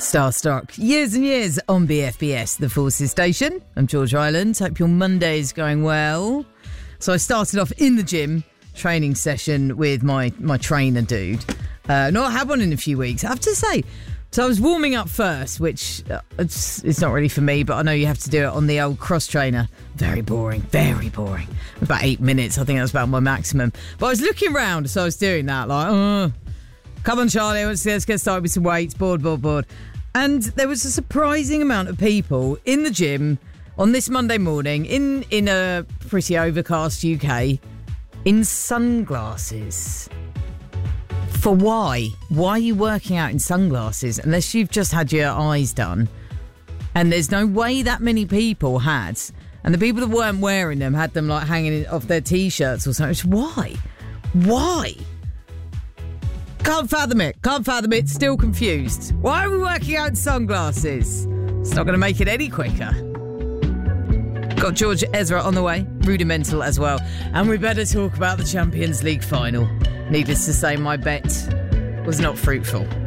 Starstruck, years and years on BFBS, the Forces Station. I'm George Ryland. Hope your Monday's going well. So I started off in the gym, training session with my trainer dude. Not had one in a few weeks, I have to say. So I was warming up first, which it's not really for me, but I know you have to do it on the old cross trainer. Very boring, very boring. About 8 minutes, I think that was about my maximum. But I was looking around, so I was doing that, like, come on, Charlie, let's get started with some weights, bored. And there was a surprising amount of people in the gym on this Monday morning in a pretty overcast UK in sunglasses. For why? Why are you working out in sunglasses unless you've just had your eyes done? And there's no way that many people had. And the people that weren't wearing them had them like hanging off their T-shirts or something. Why? Why? Can't fathom it. Still confused. Why are we working out in sunglasses? It's not going to make it any quicker. Got George Ezra on the way. Rudimental as well. And we better talk about the Champions League final. Needless to say, my bet was not fruitful.